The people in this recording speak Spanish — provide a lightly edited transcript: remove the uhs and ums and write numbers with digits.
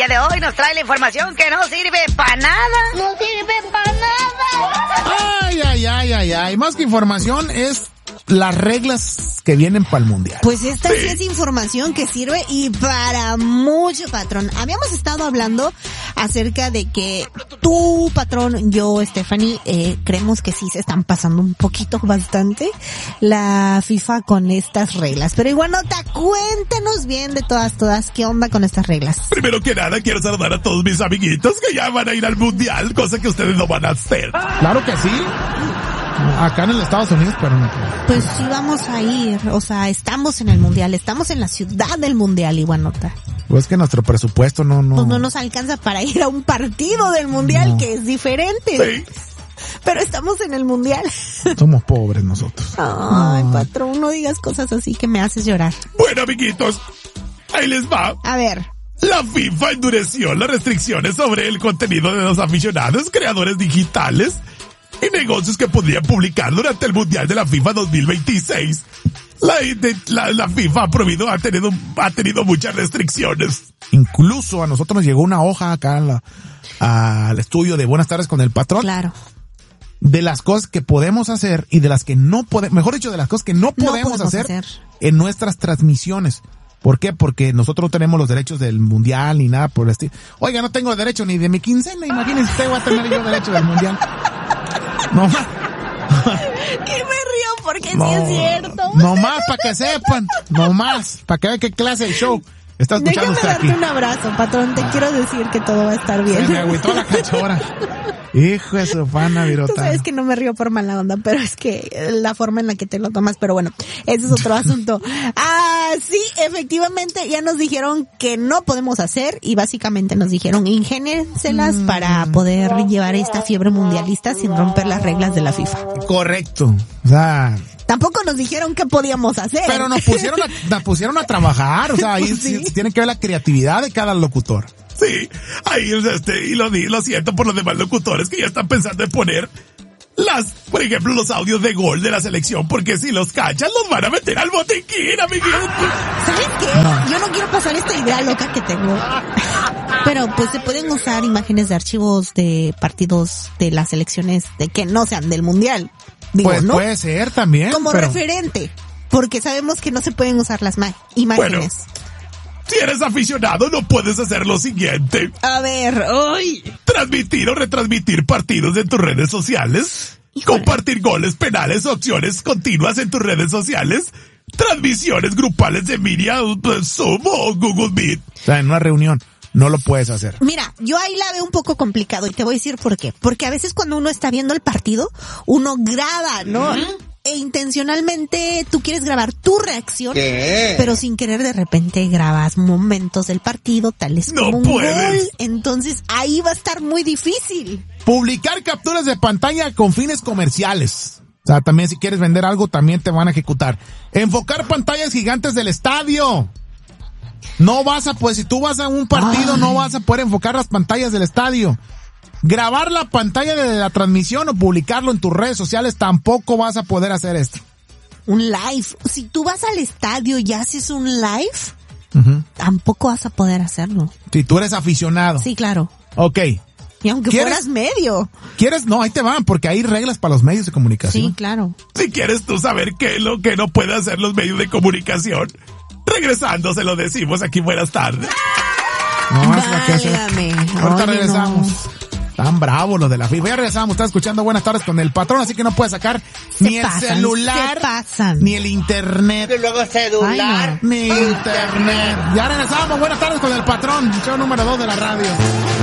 de hoy nos trae la información que no sirve para nada. No sirve para nada. Ay. Más que información es las reglas que vienen para el Mundial. Pues esta sí es información que sirve y para mucho, patrón. Habíamos estado hablando acerca de que tú, patrón, yo, Stephanie, creemos que sí se están pasando un poquito bastante la FIFA con estas reglas. Pero igual, Nota, cuéntenos bien de todas, ¿qué onda con estas reglas? Primero que nada, quiero saludar a todos mis amiguitos que ya van a ir al Mundial, cosa que ustedes no van a hacer. Claro que sí. Acá en los Estados Unidos, pero no. Pues sí vamos a ir, o sea, estamos en el Mundial, estamos en la ciudad del Mundial, igual, Nota. Pues que nuestro presupuesto no nos alcanza para ir a un partido del Mundial, que es diferente. Sí. Pero estamos en el Mundial. Somos pobres nosotros. Ay, patrón, no digas cosas así que me haces llorar. Bueno, amiguitos, ahí les va. A ver. La FIFA endureció las restricciones sobre el contenido de los aficionados, creadores digitales y negocios que podrían publicar durante el Mundial de la FIFA 2026. La FIFA ha tenido muchas restricciones. Incluso a nosotros nos llegó una hoja acá al estudio de Buenas Tardes con el Patrón. Claro. De las cosas que podemos hacer y de las que no podemos, mejor dicho, de las cosas que no podemos hacer en nuestras transmisiones. ¿Por qué? Porque nosotros no tenemos los derechos del Mundial ni nada por el estilo. Oiga, no tengo derecho ni de mi quincena, imagínense usted, voy a tener yo derecho del Mundial. No más. Que me río porque sí es cierto. No más, para que sepan. No más, para que vean qué clase de show está escuchando usted aquí. Déjame darte un abrazo, patrón. Te quiero decir que todo va a estar bien. Se me agüitó la cachora. Hijo de su pana, virota. Tú sabes que no me río por mala onda, pero es que la forma en la que te lo tomas, pero bueno, ese es otro asunto. Sí, efectivamente, ya nos dijeron que no podemos hacer y básicamente nos dijeron ingénienselas para poder llevar esta fiebre mundialista sin romper las reglas de la FIFA. Correcto. O sea, tampoco nos dijeron qué podíamos hacer. Pero nos pusieron a trabajar, o sea, ahí sí tiene que ver la creatividad de cada locutor. Sí, ahí y lo siento por los demás locutores que ya están pensando en poner por ejemplo, los audios de gol de la selección, porque si los cachan los van a meter al botiquín, amiguito. ¿Sabes qué? No. Yo no quiero pasar esta idea loca que tengo. Pero pues se pueden usar imágenes de archivos de partidos de las selecciones de que no sean del Mundial. Digo, pues ¿no? Puede ser también. Como referente, porque sabemos que no se pueden usar las imágenes. Bueno, si eres aficionado, no puedes hacer lo siguiente. A ver, ¡ay! Transmitir o retransmitir partidos en tus redes sociales. Híjole. Compartir goles, penales o acciones continuas en tus redes sociales. Transmisiones grupales de media, Zoom o Google Meet. O sea, en una reunión no lo puedes hacer. Mira, yo ahí la veo un poco complicado y te voy a decir por qué. Porque a veces cuando uno está viendo el partido, uno graba, ¿no? E intencionalmente tú quieres grabar tu reacción, pero sin querer de repente grabas momentos del partido tales como un gol. Entonces ahí va a estar muy difícil. Publicar capturas de pantalla con fines comerciales. O sea, también si quieres vender algo también te van a ejecutar. Enfocar pantallas gigantes del estadio. No vas a, pues si tú vas a un partido no vas a poder enfocar las pantallas del estadio. Grabar la pantalla de la transmisión o publicarlo en tus redes sociales, tampoco vas a poder hacer esto. Un live. Si tú vas al estadio y haces un live, tampoco vas a poder hacerlo. Si tú eres aficionado. Sí, claro. Ok. Y aunque fueras medio. ¿Quieres? No, ahí te van, porque hay reglas para los medios de comunicación. Sí, claro. Si quieres tú saber qué es lo que no pueden hacer los medios de comunicación, regresando se lo decimos aquí. Buenas tardes. Válgame. Ahorita regresamos. Tan bravos los de la FIFA. Ya regresamos, estás escuchando Buenas Tardes con el Patrón, así que no puedes sacar ni el celular, ni el internet. Y luego celular. Ni internet. Ya regresamos, Buenas Tardes con el Patrón, show número 2 de la radio.